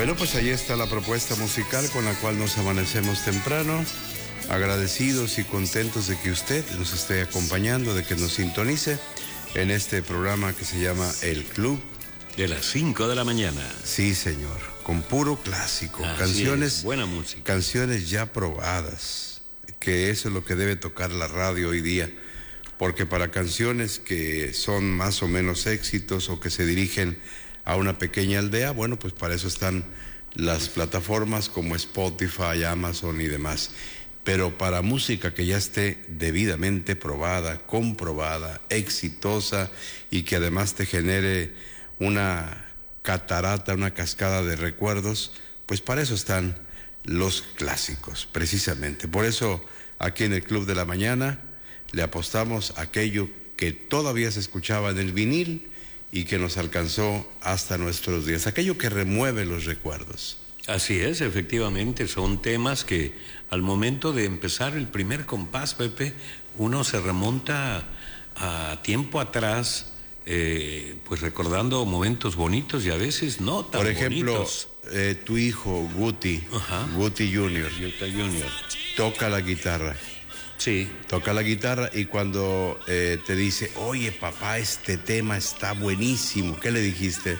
Bueno, pues ahí está la propuesta musical con la cual nos amanecemos temprano, agradecidos y contentos de que usted nos esté acompañando, de que nos sintonice en este programa que se llama El Club de las 5 de la mañana. Sí, señor, con puro clásico, Así canciones, es, buena música. Canciones ya probadas, que eso es lo que debe tocar la radio hoy día, porque para canciones que son más o menos éxitos o que se dirigen a una pequeña aldea, bueno, pues para eso están las plataformas como Spotify, Amazon y demás. Pero para música que ya esté debidamente probada, comprobada, exitosa y que además te genere una catarata, una cascada de recuerdos, pues para eso están los clásicos, precisamente. Por eso aquí en el Club de la Mañana le apostamos a aquello que todavía se escuchaba en el vinil y que nos alcanzó hasta nuestros días, aquello que remueve los recuerdos. Así es, efectivamente, son temas que al momento de empezar el primer compás, Pepe, uno se remonta a tiempo atrás, pues recordando momentos bonitos y a veces no tan bonitos. Por ejemplo, tu hijo, Guti, Guti Junior, toca la guitarra. Sí. Toca la guitarra y cuando te dice, oye papá, este tema está buenísimo, ¿qué le dijiste?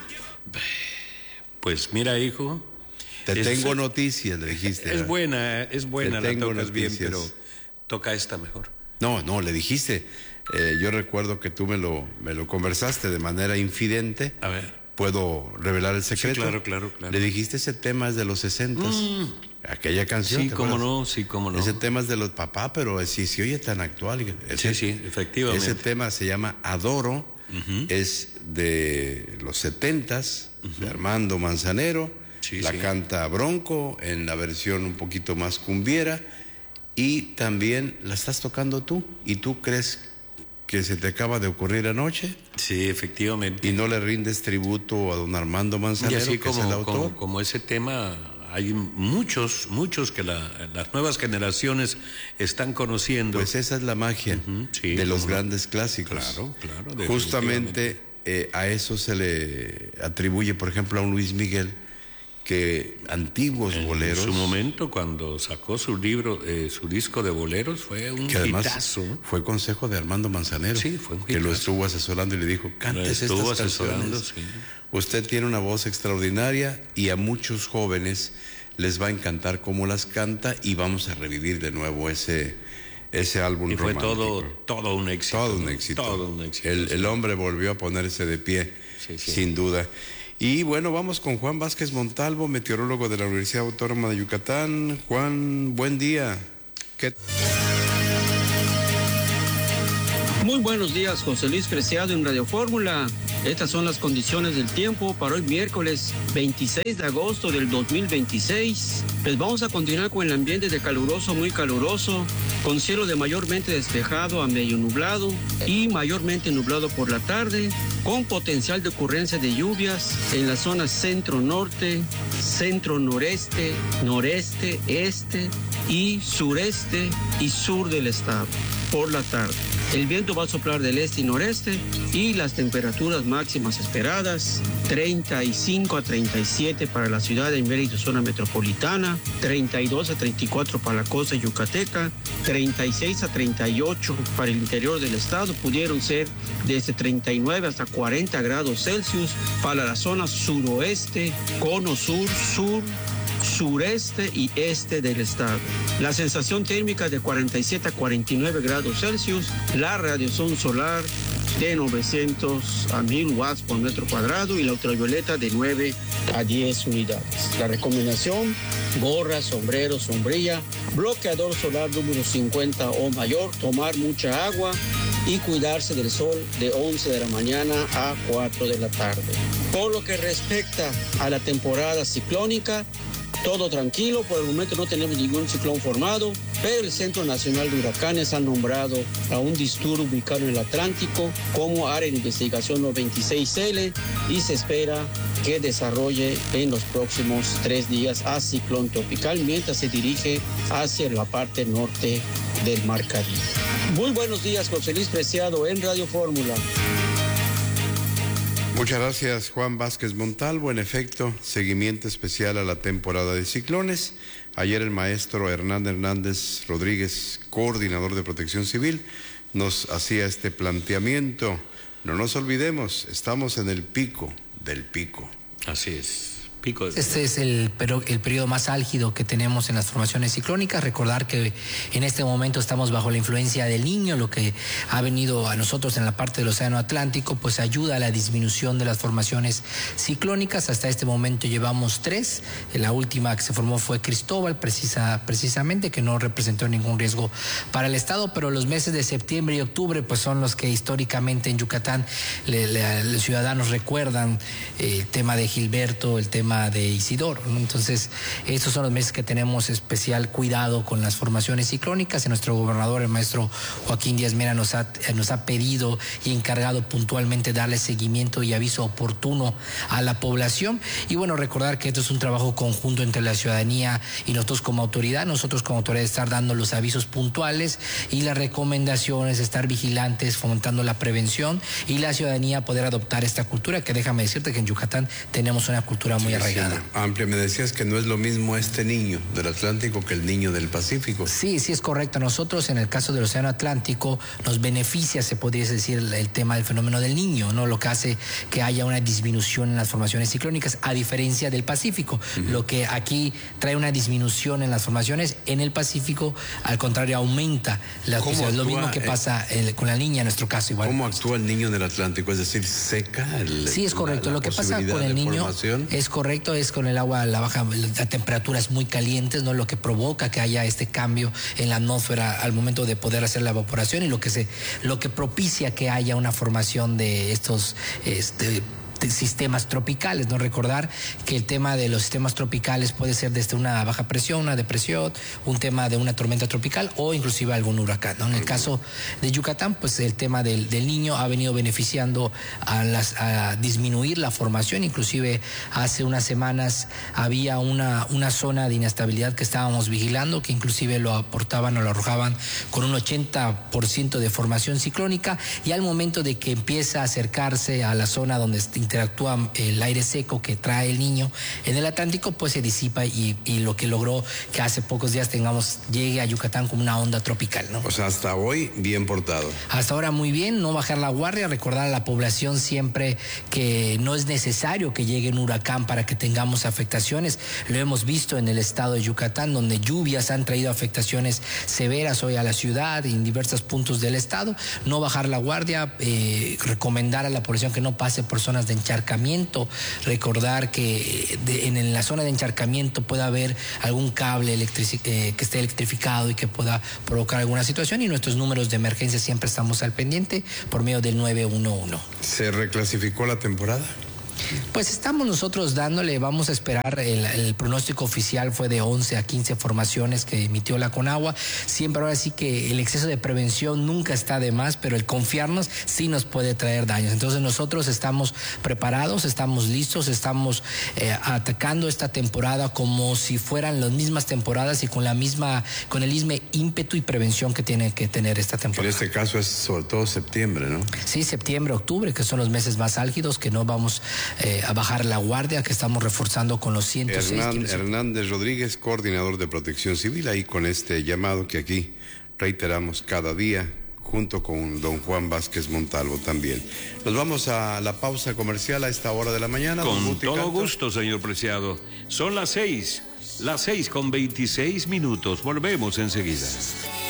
Pues mira, hijo, tengo noticias, le dijiste. Es buena, la tocas bien, pero toca esta mejor. No, le dijiste. Yo recuerdo que tú me lo conversaste de manera infidente. A ver. ¿Puedo revelar el secreto? Sí, claro. Le dijiste, ese tema es de los 60s. Aquella canción. Sí, cómo no. Ese tema es de los papá, pero sí se oye tan actual. Sí, efectivamente. Ese tema se llama Adoro, es de los 70s, de Armando Manzanero. La canta Bronco en la versión un poquito más cumbiera y también la estás tocando tú. ¿Y tú crees que se te acaba de ocurrir anoche? Sí, efectivamente. ¿Y no le rindes tributo a don Armando Manzanero, y así que es el autor? Como ese tema, hay muchos que las nuevas generaciones están conociendo. Pues esa es la magia de los grandes clásicos. Claro. Justamente a eso se le atribuye, por ejemplo, a un Luis Miguel, que antiguos boleros. En su momento, cuando sacó su libro, su disco de boleros, fue un hitazo. Fue consejo de Armando Manzanero. Sí, fue un hitazo. Que lo estuvo asesorando y le dijo, cantes estas canciones. Sí. Usted tiene una voz extraordinaria y a muchos jóvenes les va a encantar cómo las canta y vamos a revivir de nuevo ese álbum romántico. Y fue todo un éxito. Todo un éxito. El hombre volvió a ponerse de pie, sin duda. Y bueno, vamos con Juan Vázquez Montalvo, meteorólogo de la Universidad Autónoma de Yucatán. Juan, buen día. Muy buenos días, José Luis Preciado en Radio Fórmula. Estas son las condiciones del tiempo para hoy miércoles 26 de agosto del 2026. Pues vamos a continuar con el ambiente de caluroso, muy caluroso, con cielo de mayormente despejado a medio nublado y mayormente nublado por la tarde, con potencial de ocurrencia de lluvias en las zonas centro-norte, centro-noreste, noreste, este y sureste y sur del estado por la tarde. El viento va a soplar del este y noreste y las temperaturas máximas esperadas 35 a 37 para la ciudad de Mérida y su zona metropolitana, 32 a 34 para la costa yucateca, 36 a 38 para el interior del estado, pudieron ser desde 39 hasta 40 grados Celsius para la zona suroeste, cono sur, sureste y este del estado. La sensación térmica de 47 a 49 grados Celsius, la radiación solar de 900 a 1000 watts por metro cuadrado y la ultravioleta de 9 a 10 unidades. La recomendación, gorra, sombrero, sombrilla, bloqueador solar número 50 o mayor, tomar mucha agua y cuidarse del sol de 11 de la mañana a 4 de la tarde. Por lo que respecta a la temporada ciclónica, todo tranquilo, por el momento no tenemos ningún ciclón formado, pero el Centro Nacional de Huracanes ha nombrado a un disturbio ubicado en el Atlántico como área de investigación 96L y se espera que desarrolle en los próximos 3 días a ciclón tropical mientras se dirige hacia la parte norte del Mar Caribe. Muy buenos días, José Luis Preciado en Radio Fórmula. Muchas gracias, Juan Vázquez Montalvo. En efecto, seguimiento especial a la temporada de ciclones. Ayer el maestro Hernán Hernández Rodríguez, coordinador de Protección Civil, nos hacía este planteamiento. No nos olvidemos, estamos en el pico del pico. Así es. Este es el periodo más álgido que tenemos en las formaciones ciclónicas. Recordar que en este momento estamos bajo la influencia del Niño, lo que ha venido a nosotros en la parte del Océano Atlántico, pues ayuda a la disminución de las formaciones ciclónicas. Hasta este momento llevamos 3. La última que se formó fue Cristóbal, precisamente, que no representó ningún riesgo para el Estado, pero los meses de septiembre y octubre pues son los que históricamente en Yucatán los ciudadanos recuerdan, el tema de Gilberto, el tema de Isidoro, ¿no? Entonces, estos son los meses que tenemos especial cuidado con las formaciones ciclónicas. Nuestro gobernador, el maestro Joaquín Díaz Mera, nos ha pedido y encargado puntualmente darle seguimiento y aviso oportuno a la población. Y bueno, recordar que esto es un trabajo conjunto entre la ciudadanía y nosotros como autoridad. Nosotros como autoridad estar dando los avisos puntuales y las recomendaciones, estar vigilantes, fomentando la prevención, y la ciudadanía poder adoptar esta cultura, que déjame decirte que en Yucatán tenemos una cultura muy arraigada. Amplia, me decías que no es lo mismo este niño del Atlántico que el niño del Pacífico. Sí, es correcto. Nosotros en el caso del Océano Atlántico nos beneficia, se podría decir, el tema del fenómeno del Niño, ¿no? Lo que hace que haya una disminución en las formaciones ciclónicas, a diferencia del Pacífico. Lo que aquí trae una disminución en las formaciones, en el Pacífico, al contrario, aumenta. Lo mismo que pasa con la Niña en nuestro caso igual. ¿Cómo actúa el niño del Atlántico? Es decir, seca Sí, es correcto. Lo que pasa con el niño es correcto, es con el agua, la temperatura es muy calientes, ¿no? Lo que provoca que haya este cambio en la atmósfera al momento de poder hacer la evaporación, y lo que propicia que haya una formación de estos sistemas tropicales, ¿no? Recordar que el tema de los sistemas tropicales puede ser desde una baja presión, una depresión, un tema de una tormenta tropical o inclusive algún huracán, ¿no? En el caso de Yucatán, pues el tema del Niño ha venido beneficiando a disminuir la formación. Inclusive hace unas semanas había una zona de inestabilidad que estábamos vigilando, que inclusive lo aportaban o lo arrojaban con un 80% de formación ciclónica, y al momento de que empieza a acercarse a la zona donde interactúa el aire seco que trae el Niño en el Atlántico, pues se disipa, y lo que logró que hace pocos días llegue a Yucatán como una onda tropical, ¿no? O sea, hasta hoy bien portado. Hasta ahora muy bien, no bajar la guardia, recordar a la población siempre que no es necesario que llegue un huracán para que tengamos afectaciones. Lo hemos visto en el estado de Yucatán, donde lluvias han traído afectaciones severas hoy a la ciudad y en diversos puntos del estado. No bajar la guardia, recomendar a la población que no pase por zonas de encharcamiento, recordar que en la zona de encharcamiento puede haber algún cable que esté electrificado y que pueda provocar alguna situación, y nuestros números de emergencia siempre estamos al pendiente por medio del 911. ¿Se reclasificó la temporada? Pues estamos nosotros dándole, vamos a esperar, el pronóstico oficial fue de 11 a 15 formaciones que emitió la Conagua. Siempre, ahora sí que el exceso de prevención nunca está de más, pero el confiarnos sí nos puede traer daños. Entonces nosotros estamos preparados, estamos listos, estamos atacando esta temporada como si fueran las mismas temporadas y con el mismo ímpetu y prevención que tiene que tener esta temporada. En este caso es sobre todo septiembre, ¿no? Sí, septiembre, octubre, que son los meses más álgidos, que no vamos a bajar la guardia, que estamos reforzando con los 106. Hernández Rodríguez, coordinador de Protección Civil, ahí con este llamado que aquí reiteramos cada día, junto con don Juan Vázquez Montalvo también. Nos vamos a la pausa comercial a esta hora de la mañana. Con todo gusto, señor Preciado. Son las 6:26. Volvemos enseguida.